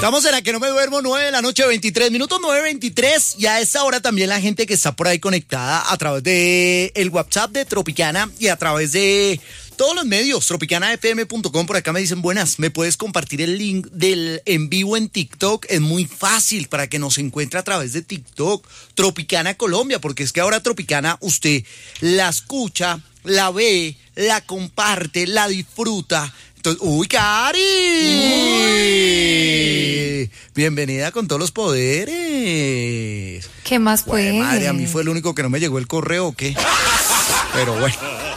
Estamos en La Que No Me Duermo, 9 de la noche, 23 minutos, 9:23. Y a esta hora también la gente que está por ahí conectada a través de el WhatsApp de Tropicana y a través de todos los medios, tropicanafm.com. Por acá me dicen, buenas, ¿me puedes compartir el link del en vivo en TikTok? Es muy fácil para que nos encuentre a través de TikTok, Tropicana Colombia, porque es que ahora Tropicana usted la escucha, la ve, la comparte, la disfruta. Entonces, ¡uy, Cari! ¡Uy! Bienvenida con todos los poderes. ¿Qué más pues? Madre, a mí fue el único que no me llegó el correo, ¿o qué? Pero bueno.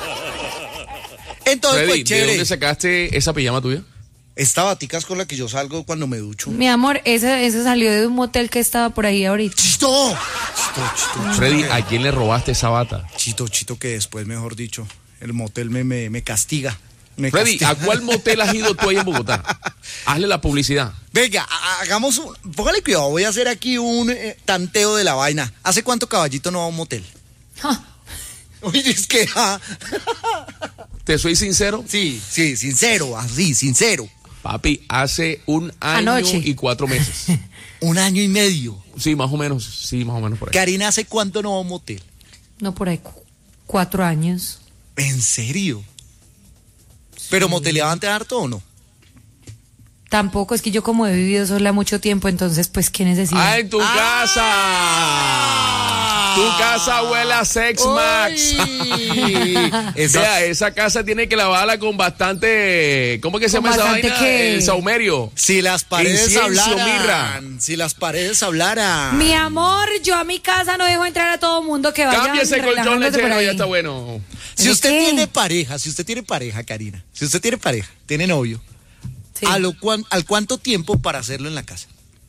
Entonces, Freddy, pues chévere. ¿de dónde sacaste esa pijama tuya? Esta batica es con la que yo salgo cuando me ducho. Mi amor, ese salió de un motel que estaba por ahí ahorita. ¡Chito! Freddy, ¿a quién le robaste esa bata? Chito, que después, mejor dicho, el motel me castiga. Freddy, ¿a cuál motel has ido tú ahí en Bogotá? Hazle la publicidad. Venga, hagamos póngale cuidado, voy a hacer aquí un tanteo de la vaina. ¿Hace cuánto Caballito no va a un motel? Oye, es que... ¿Te soy sincero? Sí, sincero, así, sincero. Papi, hace un año Anoche. y 4 meses. 1 año y medio. Sí, más o menos por ahí. Karina, ¿hace cuánto no va a un motel? No, por ahí 4 años. ¿En serio? ¿Pero moteleaban te harto o no? Tampoco, es que yo como he vivido sola mucho tiempo, entonces pues ¿qué necesito? ¡Ah, en tu casa! Tu casa huele a Sex Max. Vea, esa casa tiene que lavarla con bastante... ¿Cómo que se llama esa vaina? ¿Qué? El saumerio. Si las paredes Incienso, hablaran. mirra. Si las paredes hablaran. Mi amor, yo a mi casa no dejo entrar a todo mundo que vaya. Cambia ese colchón relajándose por lechero, ahí. ya está bueno. Si ¿De usted qué? tiene pareja, Karina, si usted tiene pareja, tiene novio, Sí. ¿al cuánto tiempo para hacerlo en la casa?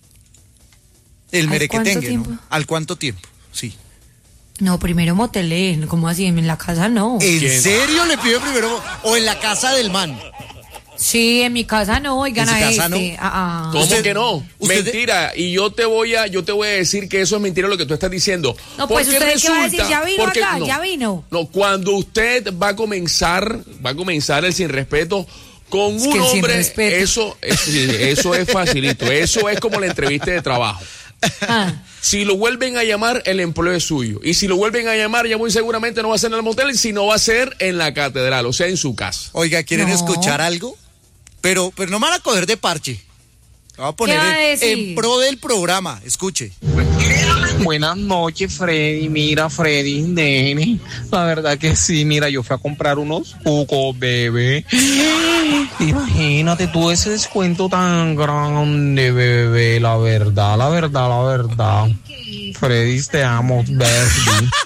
El ¿Al merequetengue, cuánto tiempo? ¿no? ¿Al cuánto tiempo? Sí. No, primero motelé, ¿cómo así? En la casa no. ¿En ¿Quién? serio le pido primero? ¿O en la casa del man? Sí, en mi casa no, oigan ¿En su a casa no? ¿Cómo Usted- que no? usted- Mentira. Y yo te voy a decir que eso es mentira lo que tú estás diciendo. No, pues Porque usted qué va a decir, ya vino porque- acá, no, ya vino. No, cuando usted va a comenzar el sin respeto con Es un que el sin hombre, respeto. eso es facilito. Eso es como la entrevista de trabajo. Ah. Si lo vuelven a llamar, el empleo es suyo. Y si lo vuelven a llamar, ya muy seguramente no va a ser en el motel, sino va a ser en la catedral, o sea, en su casa. Oiga, ¿quieren No. escuchar algo? Pero no me van a coger de parche. Lo voy a poner va a decir? en pro del programa. Escuche. Buenas noches, Freddy. Mira, Freddy, nene. La verdad que sí, mira, yo fui a comprar unos cucos, bebé. Imagínate tú ese descuento tan grande, bebé. La verdad. Freddy, te amo, baby.